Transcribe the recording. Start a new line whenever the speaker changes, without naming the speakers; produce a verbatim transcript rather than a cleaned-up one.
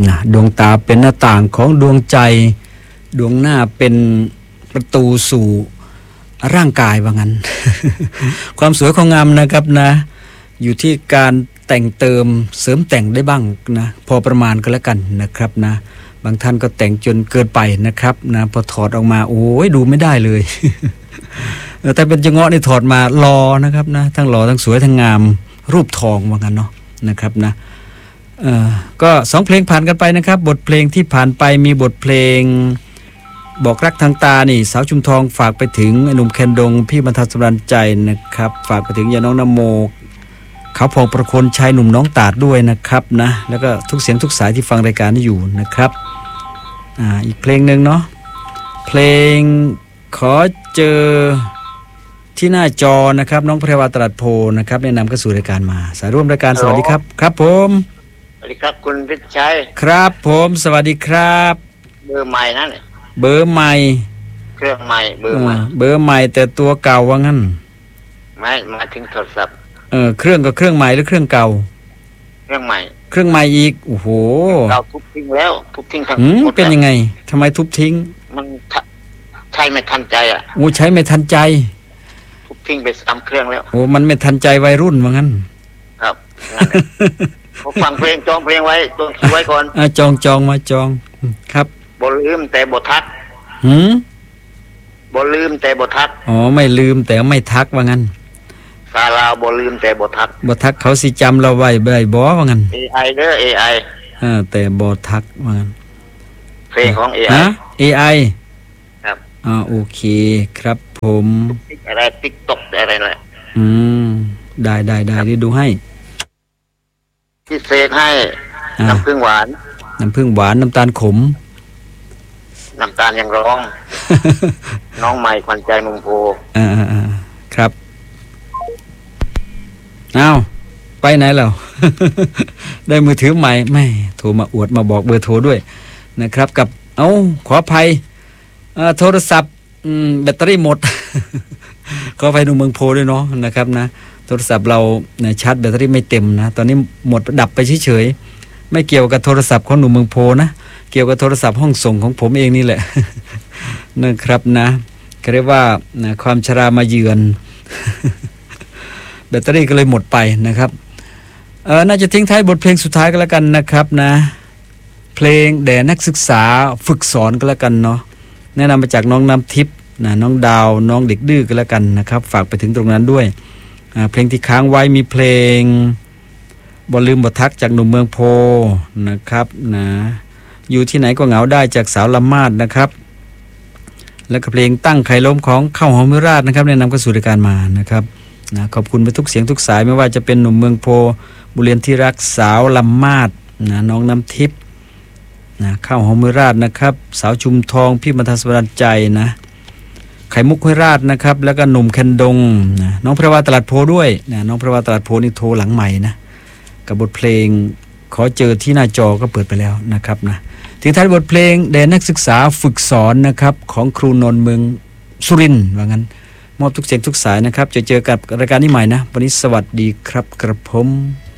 นะดวงตาเป็นหน้าต่างของดวงใจดวงหน้าเป็นประตูสู่ร่างกายว่างั้น ความสวยของงามนะครับนะอยู่ที่การแต่งเติมเสริมแต่งได้บ้างนะพอประมาณก็แล้วกันนะครับนะบางท่านก็แต่งจนเกินไปนะครับนะพอถอดออกมาโอ้ยดูไม่ได้เลย แต่เป็นจังเงาะนี่ถอดมาหล่อนะครับนะทั้งหล่อทั้งสวยทั้งงามรูปทองว่างั้นเนาะนะครับนะเอ่อก็สองเพลงผ่านกันไปนะครับบทเพลงที่ผ่านไปมีบทเพลงบอกรักทางตานี่สาวชุมทองฝากไปถึงหนุ่มแคนดงพี่บรรทัดสำราญใจนะครับฝากไปถึงยาน้องนโมเขาพองประคนชายหนุ่มน้องตาดด้วยนะครับนะแล้วก็ทุกเสียงทุกสายที่ฟังรายการนี้อยู่นะครับอ่าอีกเพลงนึงเนาะเพลงขอเจอที่หน้าจอนะครับน้องแพรวาตรัสโพนะครับแนะนำเข้าสู่รายการมาสายร่วมรายการสวัสดีครับครับผม
สวัสดีครับคุณพิชัย
ครับผมสวัสดีครับ
เบอร์ใหม่นั่น
เบอร์ใหม่
เครื่องใหม่เบอร์ใหม่
เบอร์ใหม่แต่ตัวเก่าว่างั้น
ไม่มาถึงโทรศัพท์
เออเครื่องก็เครื่องใหม่หรือเครื่องเก่า
เครื่องใหม่
เครื่องใหม่อีกโอ้โห
เราทุบทิ้งแล้วทุบทิ้งทั้ง
หมดเป็นยังไงทำไมทุบทิ้ง
มันใช้ไม่ทันใจอ่ะ
โอ้ใช้ไม่ทันใจ
ทุบทิ้งไปสามเครื่องแล้ว
โอ้มันไม่ทันใจวัยรุ่นว่างั้น
ครับผมฟังเพลงจองเพลงไว้จองคิวไว้ก่อน
อ่าจองจองมาจองครับ
บ่ลืมแต่บ่ทัก
หืม
บ่ลืมแต่บ่ทัก
อ๋อไม่ลืมแต่ไม่ทักว่างั้น
ซาลาบ่ลืมแต่บ่ทัก
บ่ทักเขาสิจำเราไว้บ่ได้บ่ว่างั้น
เอ ไอ เด้อ เอ ไอ
อ่าแต่บ่ทักว่างั้น
เพลงของ เอ ไอ
ฮะ เอ ไอ
ครับ
อ่าโอเคครับผม
อะไร TikTok อะไรนั่นแหละ
อืมได้ๆๆได้ดูให้
พิเศษให้น้ำผึ้งหวาน
น้ำผึ้งหวานน้ำตาลขม
น้ำตาลยังร้อง น้องใหม่ขวัญใจมุมโพ
อ่าๆๆครับอ้าวไปไหนแล้ว ได้มือถือใหม่แม่โทรมาอวดมาบอกเบอร์โทรด้วยนะครับกับเอ้าขออภัยเอ่อโทรศัพท์อืมแบตเตอรี่หมด ขออภัยหนุ่มเมืองโพด้วยเนาะนะครับนะโทรศัพท์เราเนี่ยชาร์จแบตเตอรี่ไม่เต็มนะตอนนี้หมดดับไปเฉยๆไม่เกี่ยวกับโทรศัพท์ของหนุ่มเมืองโพนะเกี่ยวกับโทรศัพท์ห้องส่งของผมเองนี่แหละ นะครับนะก็เรียกว่านะความชรามาเยือน แบตเตอรี่ก็เลยหมดไปนะครับเออน่าจะทิ้งท้ายบทเพลงสุดท้ายก็แล้วกันนะครับนะเพลงแด่นักศึกษาฝึกสอนก็แล้วกันเนาะแนะนำมาจากน้องน้ำทิพย์นะน้องดาวน้องเด็กดื้อก็แล้วกันนะครับฝากไปถึงตรงนั้นด้วยเพลงที่ค้างไว้มีเพลงบ่ลืมบ่ทักจากหนุ่มเมืองโพนะครับนะอยู่ที่ไหนก็เหงาได้จากสาวลำมาดนะครับแล้วก็เพลงตั้งไข่ล้มของข้าวหอมวิราชนะครับแนะนำเข้าสู่รายการมานะครับนะขอบคุณไปทุกเสียงทุกสายไม่ว่าจะเป็นหนุ่มเมืองโพบุเรียนที่รักสาวลำมาดนะน้องน้ำทิพย์นะข้าวหอมวิราชนะครับสาวชุมทองพี่บรรทัดสำราญใจนะไข่มุกห้วยราชนะครับแล้วก็หนุ่มแคนดงนะน้องแพรวาตลาดโพด้วยนะน้องแพรวาตลาดโพนี่โทรหลังใหม่นะกับบทเพลงขอเจอที่หน้าจอก็เปิดไปแล้วนะครับนะถึงท้ายบทเพลงแด่นักศึกษาฝึกสอนนะครับของครูนนท์เมืองสุรินทร์ว่างั้นมอบทุกเสียงทุกสายนะครับจะเจอกับรายการนี้ใหม่นะวันนี้สวัสดีครับกระผม